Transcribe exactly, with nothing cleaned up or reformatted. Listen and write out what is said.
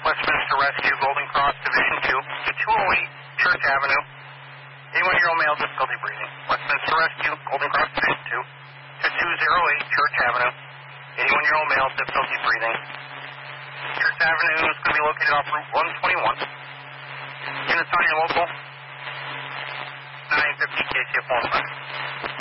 Westminster Rescue, Golden Cross, Division two, to two oh eight Church Avenue. eighty-one-year-old male, difficulty breathing. Westminster Rescue, Golden Cross, Division two, to two oh eight Church Avenue. eighty-one-year-old male, difficulty breathing. Church Avenue is going to be located off Route one twenty-one. Units on your local nine fifty K C F one.